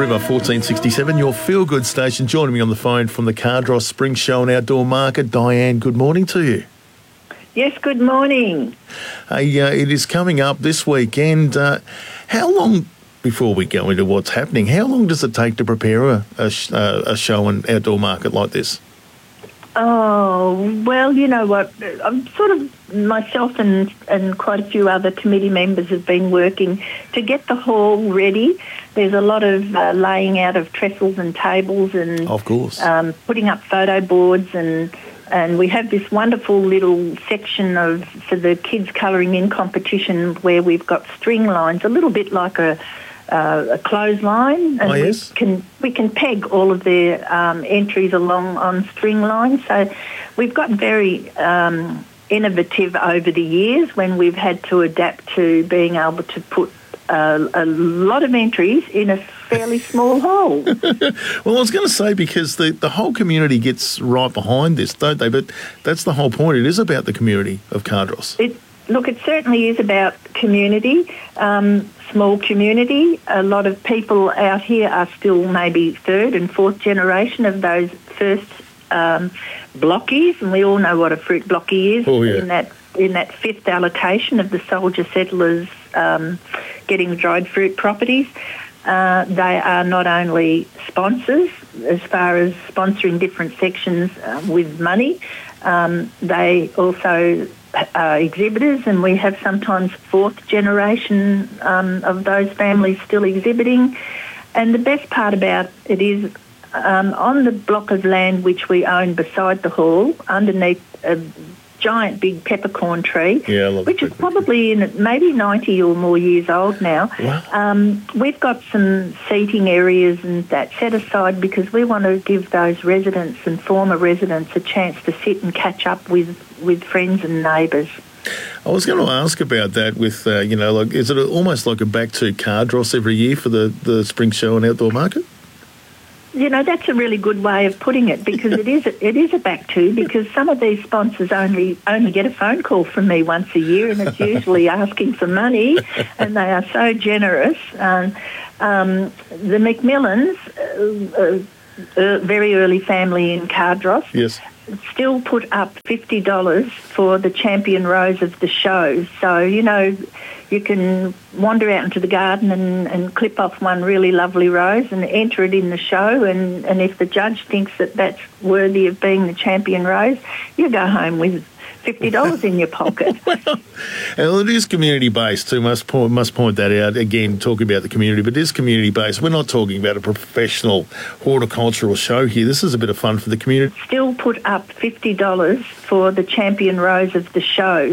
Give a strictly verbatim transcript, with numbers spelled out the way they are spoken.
M R fourteen sixty-seven, your feel-good station. Joining me on the phone from the Cardross Spring Show and Outdoor Market, Diane, good morning to you. Yes, good morning. Hey, uh, it is coming up this weekend. Uh, how long, before we go into what's happening, how long does it take to prepare a, a, sh- uh, a show and outdoor market like this? Oh, well, you know what, I'm sort of, myself and, and quite a few other committee members have been working to get the hall ready. There's a lot of uh, laying out of trestles and tables and Of course. Um, putting up photo boards, and and we have this wonderful little section of for the kids colouring in competition where we've got string lines, a little bit like a Uh, a clothesline, and oh, yes. we can we can peg all of their um, entries along on string lines. So we've got very um, innovative over the years when we've had to adapt to being able to put uh, a lot of entries in a fairly small hole. Well, I was going to say, because the, the whole community gets right behind this, don't they? But that's the whole point. It is about the community of Cardross. It, look, it certainly is about community. Um, small community. A lot of people out here are still maybe third and fourth generation of those first um, blockies, and we all know what a fruit blocky is. Oh, yeah. in that in that fifth allocation of the soldier settlers um, getting dried fruit properties. Uh, they are not only sponsors as far as sponsoring different sections uh, with money, um, they also Uh, exhibitors, and we have sometimes fourth generation um, of those families still exhibiting. And the best part about it is um, on the block of land which we own beside the hall, underneath a giant big peppercorn tree, yeah, I love which is probably in maybe ninety or more years old now. Wow. Um, we've got some seating areas and that set aside because we want to give those residents and former residents a chance to sit and catch up with, with friends and neighbours. I was going to ask about that with, uh, you know, like, is it almost like a back to Cardross every year for the, the Spring Show and Outdoor Market? You know, that's a really good way of putting it, because it is it is a back to, because some of these sponsors only only get a phone call from me once a year, and it's usually asking for money, and they are so generous. Um, um, the McMillans, uh, uh, very early family in Cardross, yes, still put up fifty dollars for the champion rose of the show. So, you know, you can wander out into the garden and, and clip off one really lovely rose and enter it in the show, and, and if the judge thinks that that's worthy of being the champion rose, you go home with fifty dollars in your pocket. Well, it is community-based too. Must point, must point that out. Again, talking about the community, but it is community-based. We're not talking about a professional horticultural show here. This is a bit of fun for the community. Still put up fifty dollars for the champion rose of the show.